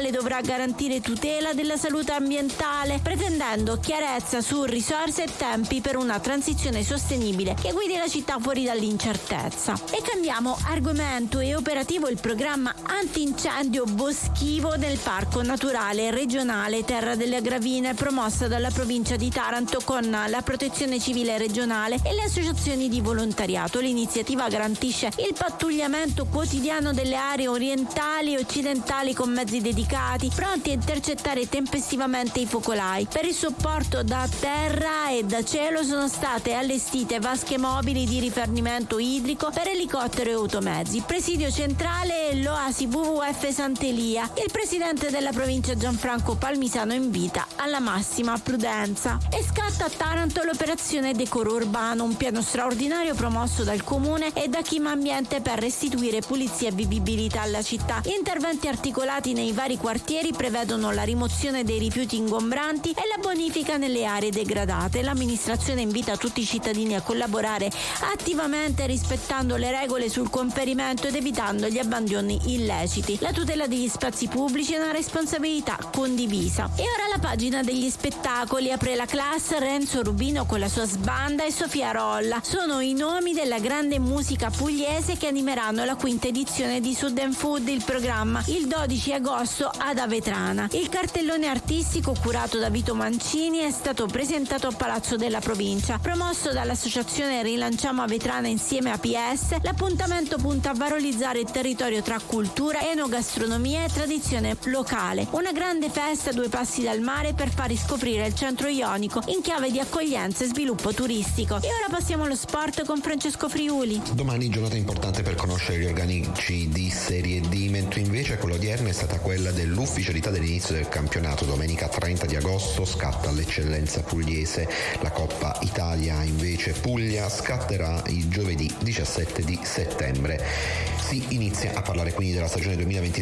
regionale dovrà garantire tutela della salute ambientale, pretendendo chiarezza su risorse e tempi per una transizione sostenibile che guidi la città fuori dall'incertezza. E cambiamo argomento. È operativo il programma antincendio boschivo del Parco Naturale Regionale Terra delle Gravine, promossa dalla provincia di Taranto con la Protezione Civile regionale e le associazioni di volontariato. L'iniziativa garantisce il pattugliamento quotidiano delle aree orientali e occidentali con mezzi dedicati, pronti a intercettare tempestivamente i focolai. Per il supporto da terra e da cielo sono state allestite vasche mobili di rifornimento idrico per elicottero e automezzi. Presidio centrale e l'Oasi WWF Sant'Elia. Il presidente della provincia Gianfranco Palmisano invita alla massima prudenza. E scatta a Taranto l'operazione Decoro Urbano, un piano straordinario promosso dal comune e da Chima Ambiente per restituire pulizia e vivibilità alla città. Interventi articolati nei vari quartieri prevedono la rimozione dei rifiuti ingombranti e la bonifica nelle aree degradate. L'amministrazione invita tutti i cittadini a collaborare attivamente rispettando le regole sul conferimento ed evitando gli abbandoni illeciti. La tutela degli spazi pubblici è una responsabilità condivisa. E ora la pagina degli spettacoli. Apre la classe Renzo Rubino con la sua sbanda e Sofia Rolla. Sono i nomi della grande musica pugliese che animeranno la quinta edizione di Sud Food, il programma, il 12 agosto ad Avetrana. Il cartellone artistico curato da Vito Mancini è stato presentato a Palazzo della Provincia. Promosso dall'associazione Rilanciamo Avetrana insieme a PS, l'appuntamento punta a valorizzare il territorio tra cultura, enogastronomia e tradizione locale. Una grande festa a due passi dal mare per far riscoprire il centro ionico in chiave di accoglienza e sviluppo turistico. E ora passiamo allo sport con Francesco Friuli. Domani giornata importante per conoscere gli organici di Serie D, mentre invece quella odierna è stata quella dell'ufficialità dell'inizio del campionato. Domenica 30 di agosto scatta l'eccellenza pugliese. La Coppa Italia invece Puglia scatterà il giovedì 17 di settembre. Si inizia a parlare quindi della stagione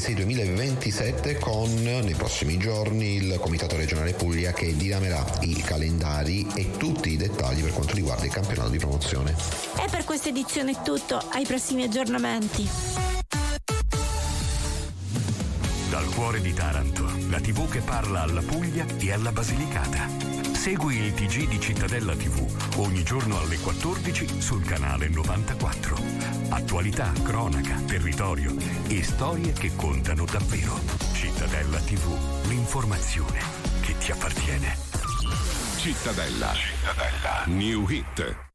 2026-2027 con nei prossimi giorni il Comitato Regionale Puglia che diramerà i calendari e tutti i dettagli per quanto riguarda il campionato di promozione. E per questa edizione è tutto, ai prossimi aggiornamenti. Dal cuore di Taranto, la TV che parla alla Puglia e alla Basilicata. Segui il TG di Cittadella TV ogni giorno alle 14 sul canale 94. Attualità, cronaca, territorio e storie che contano davvero. Cittadella TV, l'informazione che ti appartiene. Cittadella. New Hit.